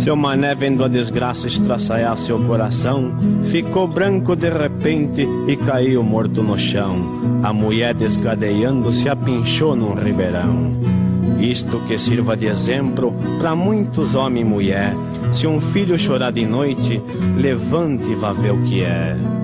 Seu mané, vendo a desgraça estraçaiar seu coração, ficou branco de repente e caiu morto no chão. A mulher, descadeando, se apinchou num ribeirão. Isto que sirva de exemplo para muitos homens e mulher. Se um filho chorar de noite, levante e vá ver o que é.